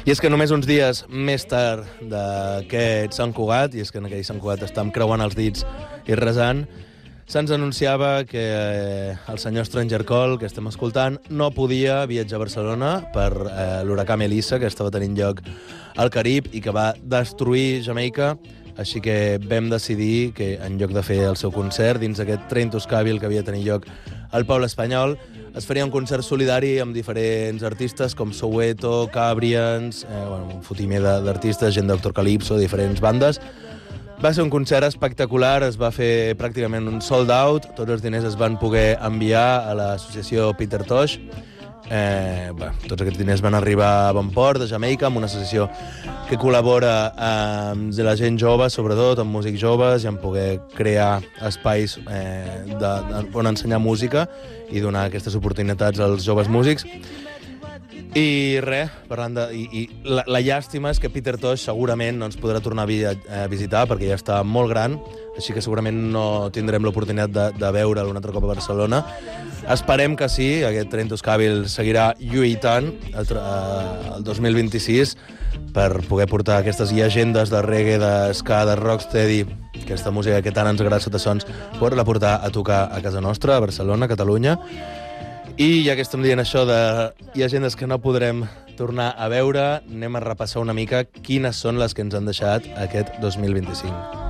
I és que només uns dies més tard d'aquest Sant Cugat, i és que en aquell Sant Cugat estàvem creuant els dits i resant, se'ns anunciava que el senyor Stranger Call, que estem escoltant, no podia viatjar a Barcelona per l'huracà Melissa, que estava tenint lloc al Carib i que va destruir Jamaica. Així que vam decidir que, en lloc de fer el seu concert dins aquest Train to Scaville que havia de tenir lloc al Poble Espanyol, es faria un concert solidari amb diferents artistes com Soweto, Cabrians, un fotimer d'artistes, gent Doctor Calypso, diferents bandes. Va ser un concert espectacular, es va fer pràcticament un sold out, tots els diners es van poder enviar a l'associació Peter Tosh. Tots aquests diners van arribar a bon port, de Jamaica, amb una associació que col·labora amb la gent jove, sobretot, amb músics joves, i amb poder crear espais on ensenyar música i donar aquestes oportunitats als joves músics. I res, parlant de... La llàstima és que Peter Tosh segurament no ens podrà tornar a visitar perquè ja està molt gran, així que segurament no tindrem l'oportunitat de veure'l un altre cop a Barcelona. Esperem que sí, aquest Train to Scaville seguirà lluitant el 2026 per poder portar aquestes llegendes de reggae, de ska, de rocksteady, aquesta música que tant ens agrada sota sons, poder-la portar a tocar a casa nostra, a Barcelona, a Catalunya. I ja que estem dient això de llegendes que no podrem tornar a veure, anem a repassar una mica quines són les que ens han deixat aquest 2025.